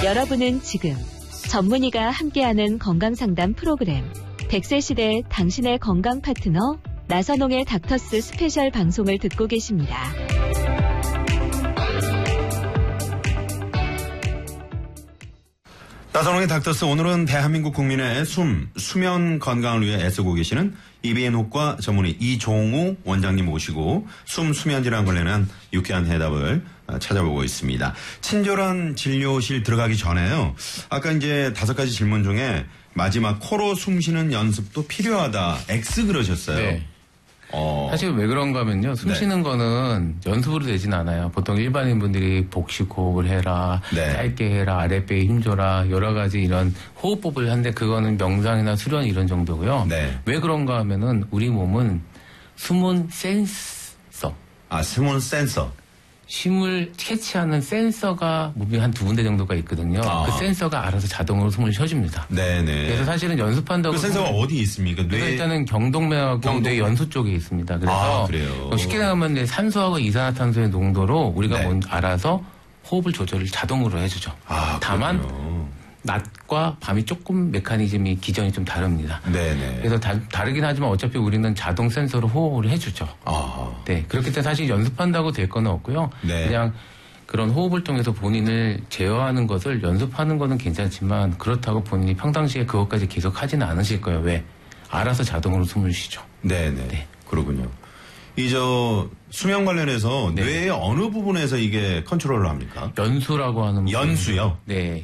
여러분은 지금 전문의가 함께하는 건강상담 프로그램 100세 시대 당신의 건강 파트너 나선홍의 닥터스 스페셜 방송을 듣고 계십니다. 나선홍의 닥터스, 오늘은 대한민국 국민의 수면 건강을 위해 애쓰고 계시는 이비인후과 전문의 이종우 원장님 모시고 수면 질환 관련한 유쾌한 해답을 찾아보고 있습니다. 친절한 진료실 들어가기 전에요. 아까 이제 5가지 질문 중에 마지막 코로 숨 쉬는 연습도 필요하다. X 그러셨어요. 네. 사실 왜 그런가 하면요. 숨 쉬는 거는 연습으로 되진 않아요. 보통 일반인 분들이 복식 호흡을 해라, 짧게 해라, 아랫배에 힘줘라, 여러 가지 이런 호흡법을 하는데 그거는 명상이나 수련 이런 정도고요. 왜 그런가 하면은 우리 몸은 숨은 센서. 숨은 센서. 쉼을 캐치하는 센서가 몸에 한 2군데 정도가 있거든요. 그 센서가 알아서 자동으로 숨을 쉬어줍니다. 네네. 그래서 사실은 연습한다고. 그 센서가 어디 있습니까? 일단은 경동맥하고 뇌 연수 쪽에 있습니다. 그래서 그래요. 쉽게 나가면 산소하고 이산화탄소의 농도로 우리가 알아서 호흡을 조절을 자동으로 해주죠. 다만 낮과 밤이 조금 메커니즘이 기전이 좀 다릅니다. 네네. 그래서 다르긴 하지만 어차피 우리는 자동 센서로 호흡을 해주죠. 네, 그렇기 때문에 사실 연습한다고 될 건 없고요. 그냥 그런 호흡을 통해서 본인을 제어하는 것을 연습하는 거는 괜찮지만 그렇다고 본인이 평상시에 그것까지 계속 하지는 않으실 거예요. 왜? 알아서 자동으로 숨을 쉬죠. 네네. 네. 그러군요. 수면 관련해서 뇌의 어느 부분에서 이게 컨트롤을 합니까? 연수라고 하는 연수요? 네.